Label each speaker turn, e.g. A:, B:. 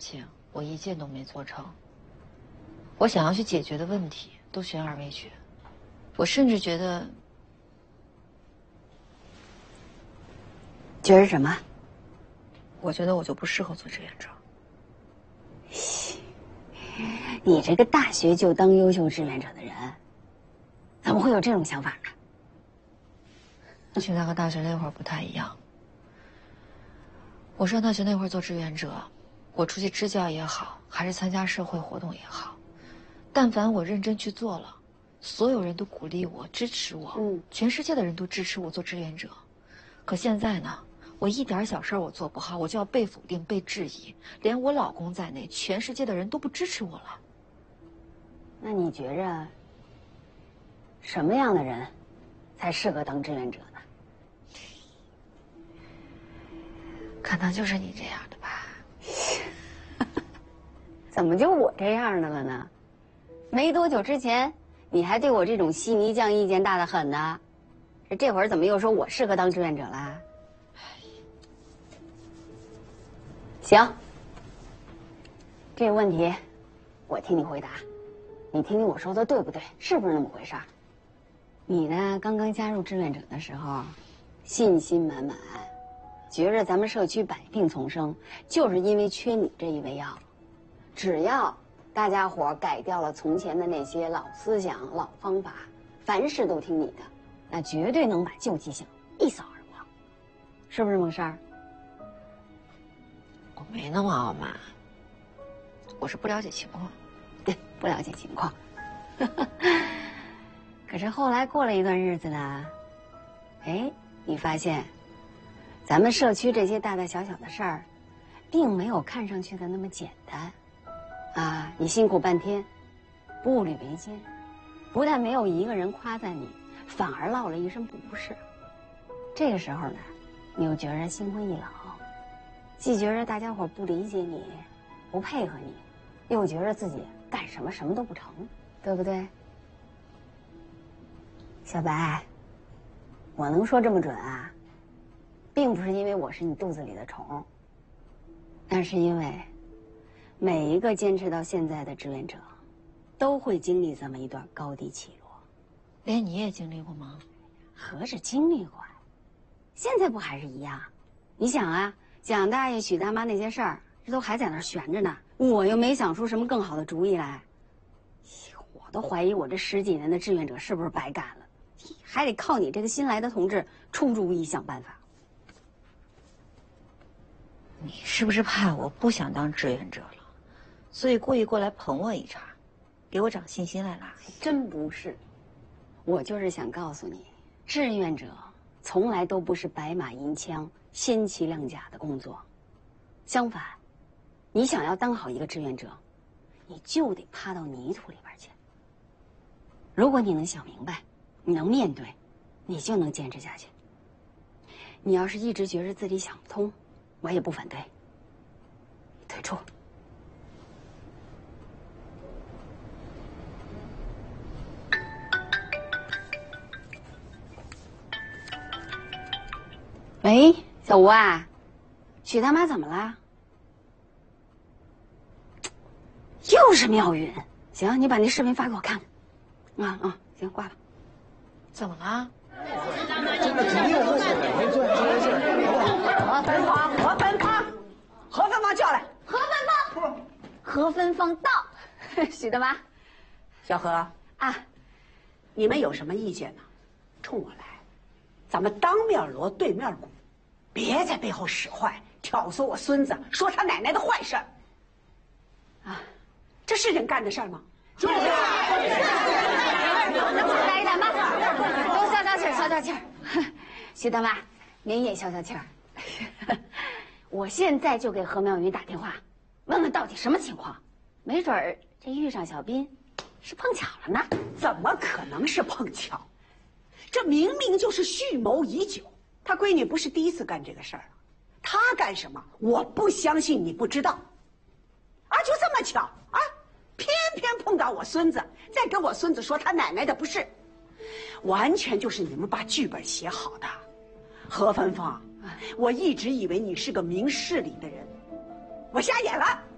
A: 情，我一件都没做成。我想要去解决的问题都悬而未决。我甚至觉得
B: 什么？
A: 我觉得我就不适合做志愿者。
B: 你这个大学就当优秀志愿者的人，怎么会有这种想法呢？
A: 现在和大学那会儿不太一样。我上大学那会儿做志愿者，我出去支教也好，还是参加社会活动也好，但凡我认真去做了，所有人都鼓励我、支持我，全世界的人都支持我做志愿者。可现在呢，我一点小事我做不好，我就要被否定、被质疑，连我老公在内，全世界的人都不支持我了。
B: 那你觉着什么样的人才适合当志愿者呢？
A: 可能就是你这样的吧。
B: 怎么就我这样的了呢？没多久之前，你还对我这种稀泥匠意见大得很呢，这会儿怎么又说我适合当志愿者啦？行，这个问题我替你回答，你听听我说的对不对？是不是那么回事儿？你呢，刚刚加入志愿者的时候，信心满满，觉着咱们社区百病丛生，就是因为缺你这一味药。只要大家伙改掉了从前的那些老思想、老方法，凡事都听你的，那绝对能把旧迹象一扫而光，是不是这么个事儿？
A: 我没那么傲慢，我是不了解情况。
B: 对，不了解情况。可是后来过了一段日子呢，哎，你发现，咱们社区这些大大小小的事儿，并没有看上去的那么简单。啊，你辛苦半天，步履维艰，不但没有一个人夸赞你，反而落了一身不是。这个时候呢，你又觉着心灰意冷，既觉着大家伙不理解你，不配合你，又觉着自己干什么什么都不成，对不对？小白，我能说这么准啊，并不是因为我是你肚子里的虫，那是因为每一个坚持到现在的志愿者，都会经历这么一段高低起落。
A: 连你也经历过吗？
B: 何止经历过呀，现在不还是一样？你想啊，蒋大爷、许大妈那些事儿，这都还在那儿悬着呢。我又没想出什么更好的主意来，我都怀疑我这10几年的志愿者是不是白干了，还得靠你这个新来的同志出主意想办法。
A: 你是不是怕我不想当志愿者了，所以故意过来捧我一茬，给我长信心来了？
B: 真不是，我就是想告诉你，志愿者从来都不是白马银枪、鲜旗亮甲的工作。相反，你想要当好一个志愿者，你就得趴到泥土里边去。如果你能想明白，你能面对，你就能坚持下去。你要是一直觉着自己想不通，我也不反对，你退出。喂，小吴啊，许大妈怎么了？又是妙云。行，你把那视频发给我看看。行，挂了。
A: 怎么了？
C: 何芬芳叫来。
B: 何芬芳到。许大妈，
C: 小何
B: 啊，
C: 你们有什么意见呢？冲我来，咱们当面锣对面鼓，别在背后使坏，挑唆我孙子说他奶奶的坏事儿。啊，这是人干的事儿吗？就是。
B: 来，大妈，都消消气儿，消消气儿。许大妈，您也消消气儿。我现在就给何妙云打电话，问问到底什么情况。没准儿这遇上小斌是碰巧了呢。
C: 怎么可能是碰巧？这明明就是蓄谋已久。他闺女不是第一次干这个事儿了，他干什么？我不相信你不知道。啊，就这么巧啊，偏偏碰到我孙子，再跟我孙子说他奶奶的不是，完全就是你们把剧本写好的。何芬芳，我一直以为你是个明事理的人，我瞎眼了。